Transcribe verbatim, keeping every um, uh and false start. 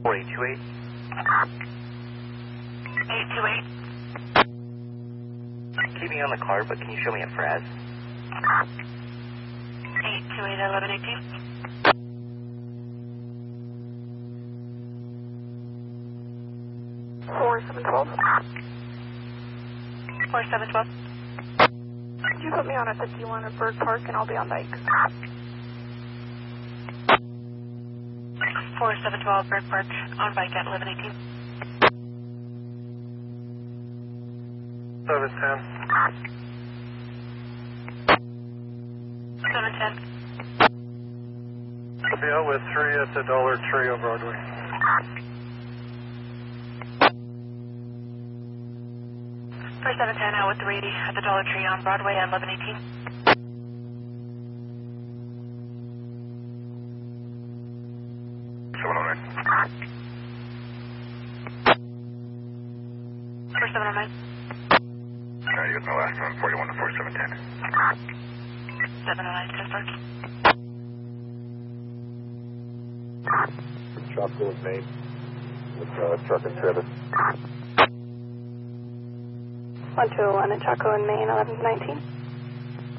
four eight two eight. eight two eight. Keeping on the card, but can you show me a Fraz? eight two eight, eleven eighteen. four seven twelve. four seven twelve. Could you put me on at fifty-one at Bird Park and I'll be on bike? four seven twelve, Bird Park, on bike at eleven eighteen. seven ten. seven ten. I'll be out with three at the Dollar Tree on Broadway. four seven ten, out with three at the Dollar Tree on Broadway at eleven eighteen. seven oh nine. four seven oh nine. Alright, you got my last one, forty-one to four seven ten. seven oh nine, ten Park. Chaco in Maine with uh, truck and trailer. one two one at Chaco in Maine, eleven nineteen.